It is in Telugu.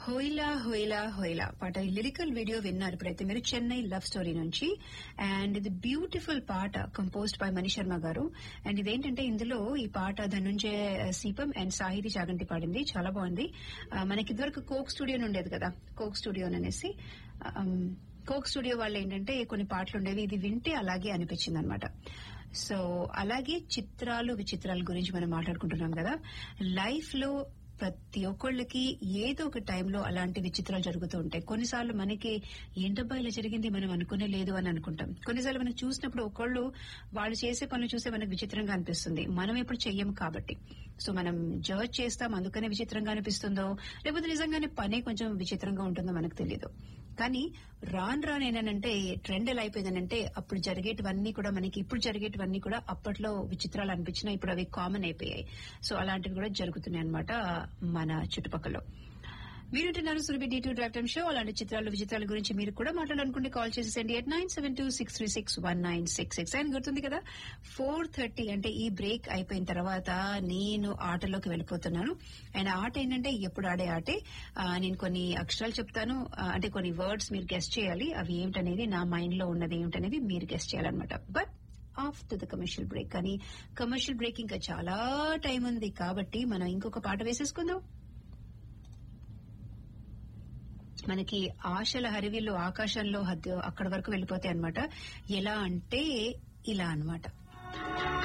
హోయిలా హోయిలా హోయిలా పాట లిరికల్ వీడియో విన్నారు ఇప్పుడైతే మీరు చెన్నై లవ్ స్టోరీ నుంచి. అండ్ ఇది బ్యూటిఫుల్ పాట కంపోజ్డ్ బై మణి శర్మ గారు. అండ్ ఇదేంటంటే ఇందులో ఈ పాట ధనుంజయ సీపం అండ్ సాహితీ చాగంటి పాడింది. చాలా బాగుంది. మనకి ఇదివరకు కోక్ స్టూడియో ఉండేది కదా, కోక్ స్టూడియో అనేసి. కోక్ స్టూడియో వాళ్ళు ఏంటంటే కొన్ని పాటలు ఉండేవి, ఇది వింటే అలాగే అనిపించింది అనమాట. సో అలాగే చిత్రాలు విచిత్రాల గురించి మనం మాట్లాడుకుంటున్నాం కదా. లైఫ్ లో ప్రతి ఒక్కళ్ళకి ఏదో ఒక టైంలో అలాంటి విచిత్రాలు జరుగుతూ ఉంటాయి. కొన్నిసార్లు మనకి ఏంటబ్బా ఇలా జరిగింది మనం అనుకునే లేదు అని అనుకుంటాం. కొన్నిసార్లు మనం చూసినప్పుడు ఒకళ్ళు వాళ్ళు చేసే పనులు చూస్తే మనకు విచిత్రంగా అనిపిస్తుంది, మనం ఎప్పుడు చెయ్యం కాబట్టి. సో మనం జడ్జ్ చేస్తాం, అందుకనే విచిత్రంగా అనిపిస్తుందో లేకపోతే నిజంగానే పనే కొంచెం విచిత్రంగా ఉంటుందో మనకు తెలియదు. కానీ రాను ఏంటంటే ట్రెండ్ ఎలా అయిపోయిందనంటే అప్పుడు జరిగేటివన్నీ కూడా మనకి ఇప్పుడు జరిగేటివన్నీ కూడా అప్పట్లో విచిత్రాలు అనిపించినా ఇప్పుడు అవి కామన్ అయిపోయాయి. సో అలాంటివి కూడా జరుగుతున్నాయి అన్నమాట మన చుట్టుపక్కల. మీరుంటున్నారు Surabhi D2 drive time show. అలాంటి చిత్రాలు విచిత్రాల గురించి మీరు కూడా మాట్లాడాలనుకుంటే కాల్ చేసేసండి 8972-636-1966. ఆయన గుర్తుంది కదా 4:30 అంటే ఈ బ్రేక్ అయిపోయిన తర్వాత నేను ఆటలోకి వెళ్ళిపోతున్నాను. ఆయన ఆట ఏంటంటే ఎప్పుడు ఆడే ఆటే. నేను కొన్ని అక్షరాలు చెప్తాను, అంటే కొన్ని వర్డ్స్ మీరు గెస్ట్ చేయాలి. అవి ఏమిటనేది నా మైండ్ లో ఉన్నది ఏమిటనేది మీరు గెస్ట్ చేయాలన్నమాట. But after the commercial break. కానీ కమర్షియల్ బ్రేక్ ఇంకా చాలా టైం ఉంది కాబట్టి మనం ఇంకొక పాట వేసేసుకుందాం. మనకి ఆశల హరివిల్లు ఆకాశంలో అక్కడి వరకు వెళ్ళిపోతాయి అన్నమాట. ఎలా అంటే ఇలా అన్నమాట.